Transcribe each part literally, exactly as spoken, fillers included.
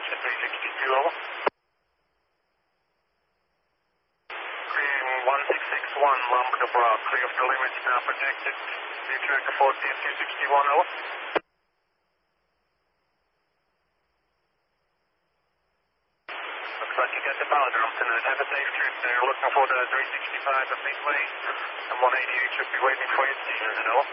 dispatch at three sixty-two, over. Cream one six six one, Lambda to Broad, clear of the limits now protected. View tracker fourteen two sixty-one, over. Looks like you got the Balladrum tonight. Have a safe trip there. Looking for the three sixty-five at Midway, and one eighty-eight should be waiting for you at Stevenson, over.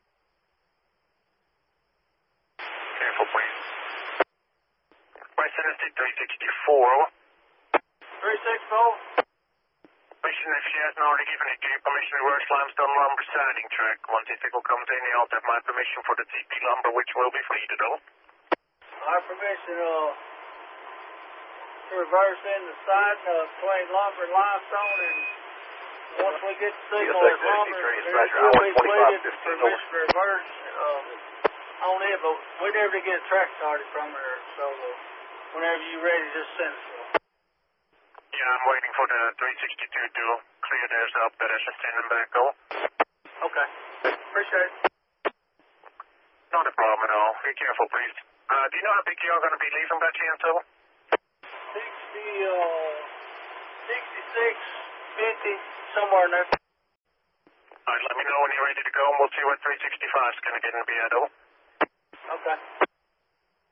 Careful, please. Western Estate three sixty-four, over. three six four. Permission, if she hasn't already given it to you, permission to reverse limestone lumber siding track. Once the vehicle comes in, you also have my permission for the T P lumber, which will be fleeted, over. Our permission uh, to reverse in the side uh, between lumber and limestone, and once we get the signal as lumber, it will be fleeted. Permission to reverse uh, on it, but we never did get a track started from her, so uh, whenever you're ready, just send us one. Yeah, I'm waiting for the three sixty-two to clear theirs up, that I should send them back, over. Okay. Appreciate it. Not a problem at all. Be careful, please. Uh, do you know how big you're going to be leaving by chance, over? sixty, uh, sixty-six, fifty, somewhere in there. All right, let me know when you're ready to go, and we'll see what three sixty-five is going to get in the B I, over. Okay.